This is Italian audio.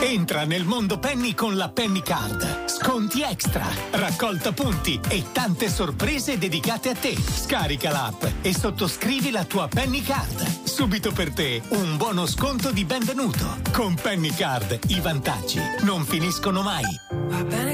Entra nel mondo Penny con la Penny Card. Sconti extra, raccolta punti e tante sorprese dedicate a te. Scarica l'app e sottoscrivi la tua Penny Card. Subito per te un buono sconto di benvenuto. Con Penny Card i vantaggi non finiscono mai. Va bene